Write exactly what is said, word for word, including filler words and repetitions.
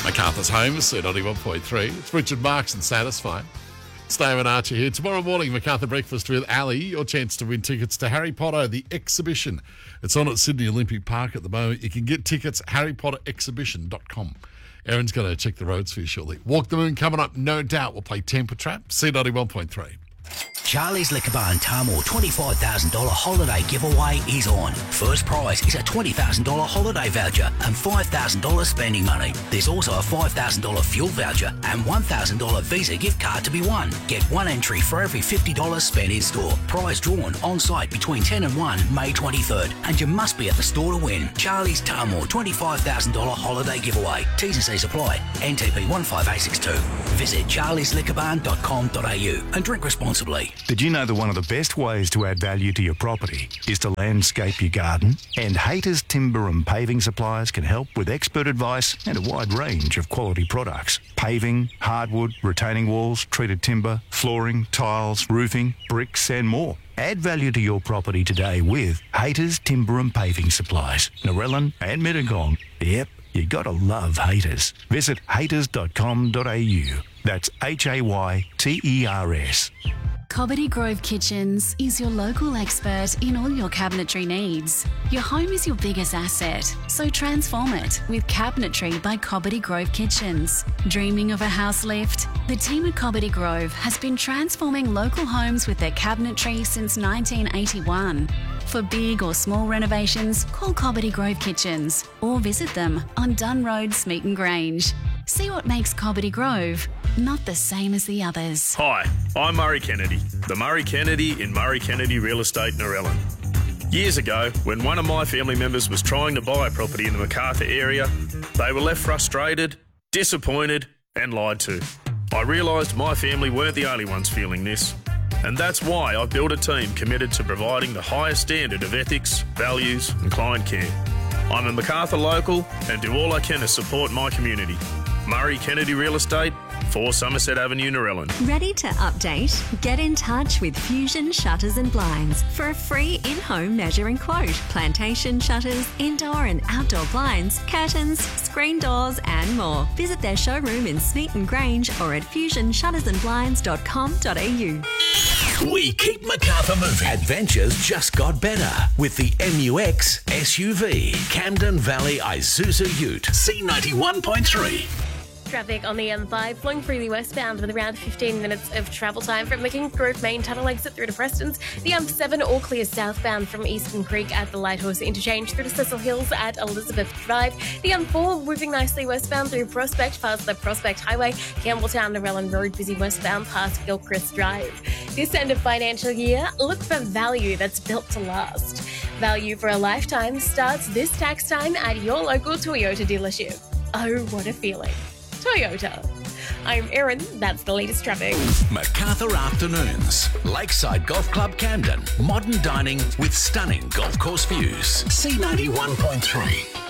MacArthur's home, C ninety-one point three. It's Richard Marks and Satisfy. It's David Archer here. Tomorrow morning, MacArthur Breakfast with Ali. Your chance to win tickets to Harry Potter, the exhibition. It's on at Sydney Olympic Park at the moment. You can get tickets at harry potter exhibition dot com. Aaron's going to check the roads for you shortly. Walk the Moon coming up, no doubt. We'll play Temper Trap, C ninety-one point three. Charlie's Liquor Bar in Tahmoor twenty-five thousand dollars holiday giveaway is on. First prize is a twenty thousand dollars holiday voucher and five thousand dollars spending money. There's also a five thousand dollars fuel voucher and one thousand dollars Visa gift card to be won. Get one entry for every fifty dollars spent in store. Prize drawn on site between ten and one, May twenty-third. And you must be at the store to win. Charlie's Tahmoor twenty-five thousand dollars holiday giveaway. T's and C's apply. N T P one five eight six two. Visit charlies liquor barn dot com dot a u and drink responsibly. Did you know that one of the best ways to add value to your property is to landscape your garden? And Haters Timber and Paving Supplies can help with expert advice and a wide range of quality products. Paving, hardwood, retaining walls, treated timber, flooring, tiles, roofing, bricks and more. Add value to your property today with Haters Timber and Paving Supplies. Narellan and Mittagong. Yep, you gotta love Haters. Visit haters dot com dot a u. That's H A Y T E R S. Cobbitty Grove Kitchens is your local expert in all your cabinetry needs. Your home is your biggest asset, so transform it with Cabinetry by Cobbitty Grove Kitchens. Dreaming of a house lift? The team at Cobbitty Grove has been transforming local homes with their cabinetry since nineteen eighty-one. For big or small renovations, call Cobbitty Grove Kitchens or visit them on Dunn Road, Smeaton Grange. See what makes Cobbitty Grove not the same as the others. Hi, I'm Murray Kennedy, the Murray Kennedy in Murray Kennedy Real Estate Narellan. Years ago, when one of my family members was trying to buy a property in the MacArthur area, they were left frustrated, disappointed and lied to. I realised my family weren't the only ones feeling this, and that's why I built a team committed to providing the highest standard of ethics, values and client care. I'm a MacArthur local and do all I can to support my community. Murray Kennedy Real Estate, four Somerset Avenue, Narellan. Ready to update? Get in touch with Fusion Shutters and Blinds for a free in-home measuring quote. Plantation shutters, indoor and outdoor blinds, curtains, screen doors and more. Visit their showroom in Smeaton Grange or at fusion shutters and blinds dot com dot a u. We keep MacArthur moving. Adventures just got better with the M U X S U V. Camden Valley Isuzu Ute. C ninety-one point three. Traffic on the M five flowing freely westbound with around fifteen minutes of travel time from the Kings Grove main tunnel exit through to Preston's. The M seven all clear southbound from Eastern Creek at the Lighthorse interchange through to Cecil Hills at Elizabeth Drive. The M four moving nicely westbound through Prospect past the Prospect Highway. Campbelltown Narellan Road busy westbound past Gilchrist Drive. This end of financial year, look for value that's built to last. Value for a lifetime starts this tax time at your local Toyota dealership. Oh, what a feeling. Toyota. I'm Erin. That's the latest traffic. MacArthur Afternoons. Lakeside Golf Club Camden. Modern dining with stunning golf course views. C ninety-one point three.